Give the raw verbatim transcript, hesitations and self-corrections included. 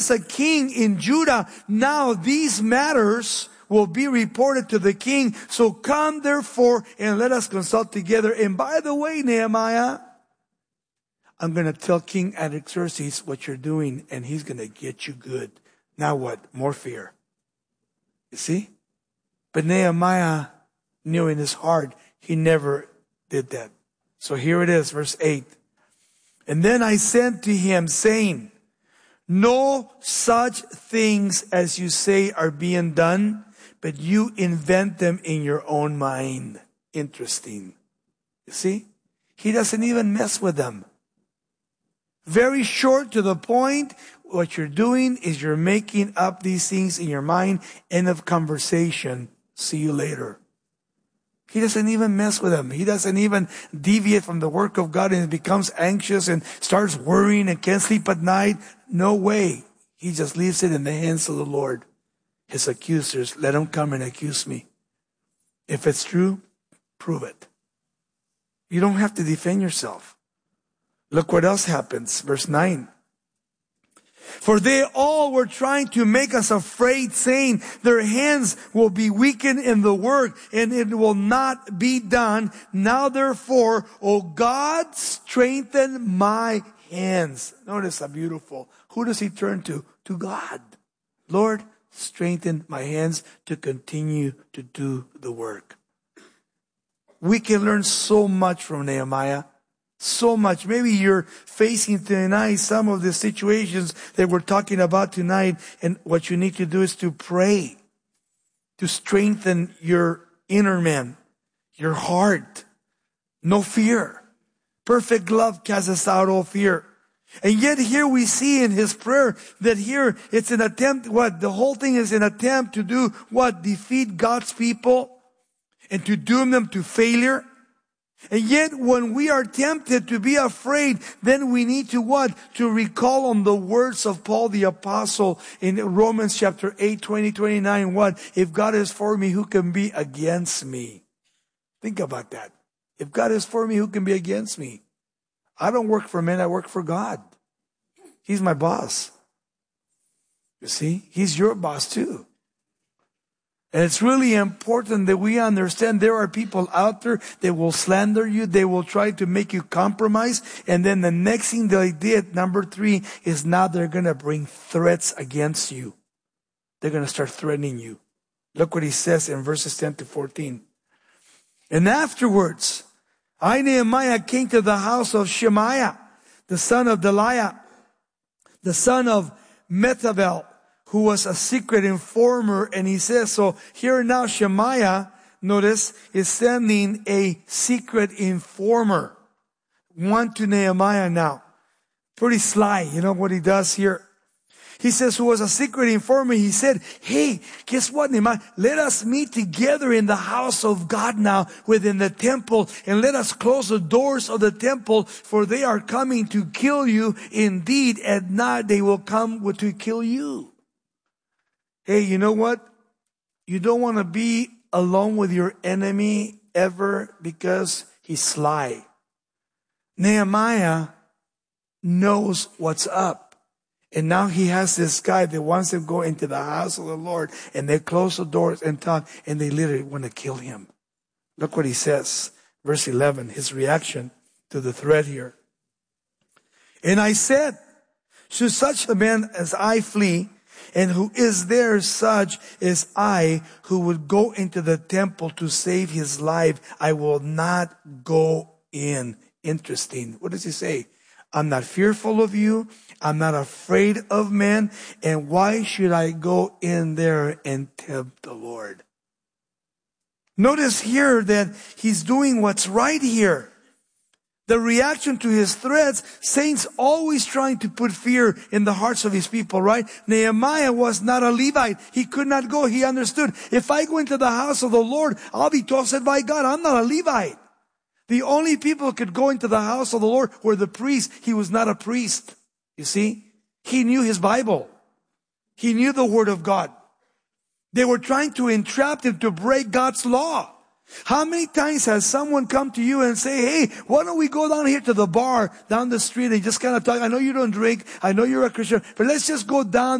is a king in Judah. Now these matters will be reported to the king. So come therefore and let us consult together. And by the way, Nehemiah, I'm going to tell King Artaxerxes what you're doing, and he's going to get you good. Now what? More fear. You see? But Nehemiah knew in his heart he never did that. So here it is, verse eight. And then I sent to him, saying, no such things as you say are being done, but you invent them in your own mind. Interesting. You see? He doesn't even mess with them. Very short to the point. What you're doing is you're making up these things in your mind. End of conversation. See you later. He doesn't even mess with them. He doesn't even deviate from the work of God and becomes anxious and starts worrying and can't sleep at night. No way. He just leaves it in the hands of the Lord. His accusers, let them come and accuse me. If it's true, prove it. You don't have to defend yourself. Look what else happens. Verse nine. For they all were trying to make us afraid, saying, their hands will be weakened in the work, and it will not be done. Now therefore, O God, strengthen my hands. Notice how beautiful. Who does he turn to? To God. Lord, strengthen my hands to continue to do the work. We can learn so much from Nehemiah. So much. Maybe you're facing tonight some of the situations that we're talking about tonight, and what you need to do is to pray, to strengthen your inner man, your heart. No fear. Perfect love casts out all fear. And yet here we see in his prayer that here it's an attempt, what? The whole thing is an attempt to do what? Defeat God's people and to doom them to failure. And yet when we are tempted to be afraid, then we need to what? To recall on the words of Paul the Apostle in Romans chapter eight, twenty, twenty-nine. What? If God is for me, who can be against me? Think about that. If God is for me, who can be against me? I don't work for men, I work for God. He's my boss. You see? He's your boss too. And it's really important that we understand there are people out there that will slander you. They will try to make you compromise. And then the next thing they did, number three, is now they're going to bring threats against you. They're going to start threatening you. Look what he says in verses ten to fourteen. And afterwards, I, Nehemiah, came to the house of Shemaiah, the son of Delaiah, the son of Methabel, who was a secret informer. And he says, so here now Shemaiah, notice, is sending a secret informer. One to Nehemiah now. Pretty sly, you know what he does here. He says, who was a secret informer, he said, hey, guess what, Nehemiah? Let us meet together in the house of God now, within the temple, and let us close the doors of the temple, for they are coming to kill you. Indeed, at night they will come to kill you. Hey, you know what? You don't want to be alone with your enemy ever, because he's sly. Nehemiah knows what's up. And now he has this guy that wants to go into the house of the Lord, and they close the doors and talk, and they literally want to kill him. Look what he says. Verse eleven, his reaction to the threat here. And I said, should such a man as I flee, and who is there such as I, who would go into the temple to save his life, I will not go in. Interesting. What does he say? I'm not fearful of you. I'm not afraid of men. And why should I go in there and tempt the Lord? Notice here that he's doing what's right here. The reaction to his threats, saints always trying to put fear in the hearts of his people, right? Nehemiah was not a Levite. He could not go. He understood. If I go into the house of the Lord, I'll be tossed by God. I'm not a Levite. The only people who could go into the house of the Lord were the priests. He was not a priest. You see? He knew his Bible. He knew the Word of God. They were trying to entrap him to break God's law. How many times has someone come to you and say, hey, why don't we go down here to the bar down the street and just kind of talk? I know you don't drink. I know you're a Christian, but let's just go down